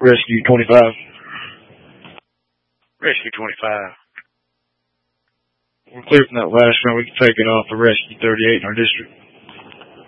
Rescue 25. Rescue 25. We're clear from that last round. We can take it off the Rescue 38 in our district.